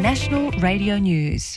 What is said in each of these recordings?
National Radio News.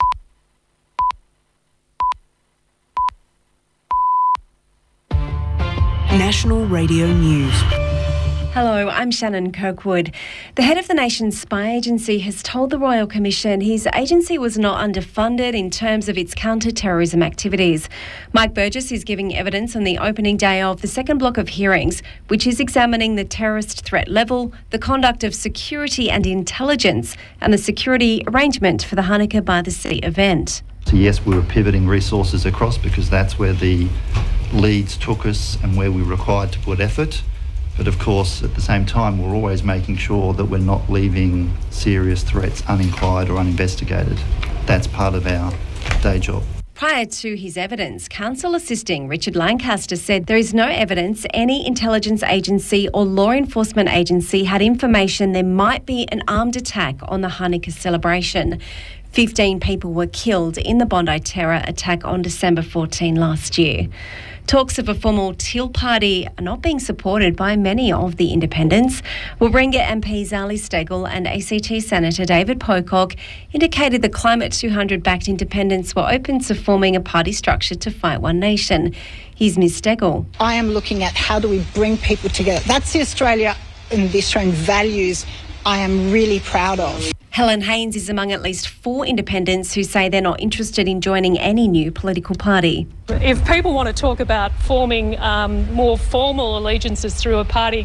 National Radio News. Hello, I'm Shannon Kirkwood. The head of the nation's spy agency has told the Royal Commission his agency was not underfunded in terms of its counter-terrorism activities. Mike Burgess is giving evidence on the opening day of the second block of hearings, which is examining the terrorist threat level, the conduct of security and intelligence, and the security arrangement for the Hanukkah by the Sea event. So yes, we were pivoting resources across because that's where the leads took us and where we were required to put effort. But of course, at the same time, we're always making sure that we're not leaving serious threats uninquired or uninvestigated. That's part of our day job. Prior to his evidence, counsel assisting Richard Lancaster said there is no evidence any intelligence agency or law enforcement agency had information there might be an armed attack on the Hanukkah celebration. 15 people were killed in the Bondi terror attack on December 14 last year. Talks of a formal Teal Party are not being supported by many of the independents. Warringah MP Zali Steggall and ACT Senator David Pocock indicated the Climate 200-backed independents were open to forming a party structure to fight One Nation. Here's Ms Steggall. I am looking at how do we bring people together. That's the Australia and the Australian values I am really proud of. Helen Haynes is among at least 4 independents who say they're not interested in joining any new political party. If people want to talk about forming more formal allegiances through a party,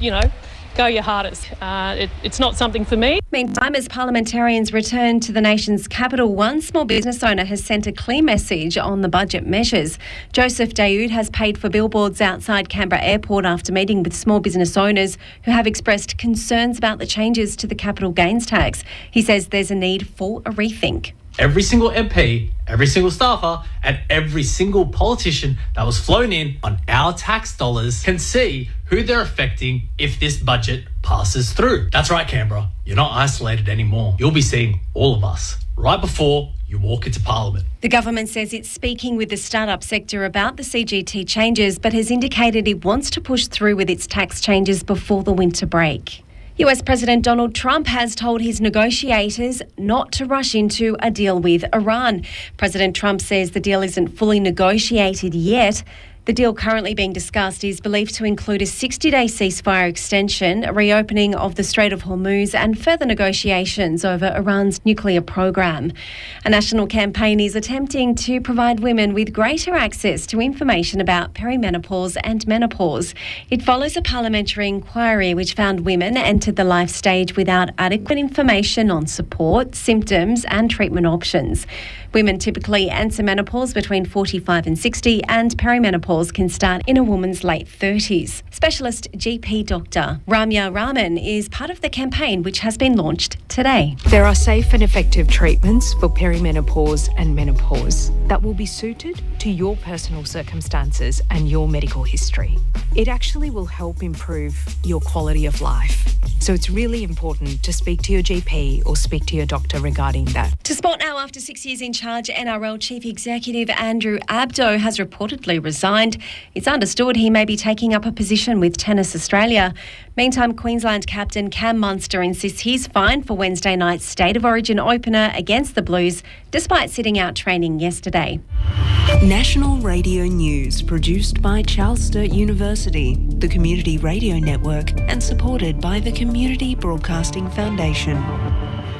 go your hardest. It's not something for me. Meantime, as parliamentarians return to the nation's capital, one small business owner has sent a clear message on the budget measures. Joseph Daoud has paid for billboards outside Canberra Airport after meeting with small business owners who have expressed concerns about the changes to the capital gains tax. He says there's a need for a rethink. Every single MP, every single staffer and every single politician that was flown in on our tax dollars can see who they're affecting if this budget passes through. That's right, Canberra. You're not isolated anymore. You'll be seeing all of us right before you walk into Parliament. The government says it's speaking with the startup sector about the CGT changes, but has indicated it wants to push through with its tax changes before the winter break. US President Donald Trump has told his negotiators not to rush into a deal with Iran. President Trump says the deal isn't fully negotiated yet. The deal currently being discussed is believed to include a 60-day ceasefire extension, a reopening of the Strait of Hormuz and further negotiations over Iran's nuclear program. A national campaign is attempting to provide women with greater access to information about perimenopause and menopause. It follows a parliamentary inquiry which found women entered the life stage without adequate information on support, symptoms and treatment options. Women typically enter menopause between 45 and 60, and perimenopause can start in a woman's late 30s. Specialist GP doctor Ramya Raman is part of the campaign which has been launched today. There are safe and effective treatments for perimenopause and menopause that will be suited to your personal circumstances and your medical history. It actually will help improve your quality of life. So it's really important to speak to your GP or speak to your doctor regarding that. To sport now, after 6 years in charge, NRL Chief Executive Andrew Abdo has reportedly resigned. It's understood he may be taking up a position with Tennis Australia. Meantime, Queensland captain Cam Munster insists he's fine for Wednesday night's State of Origin opener against the Blues, despite sitting out training yesterday. National Radio News, produced by Charles Sturt University, the Community Radio Network, and supported by the Community Broadcasting Foundation.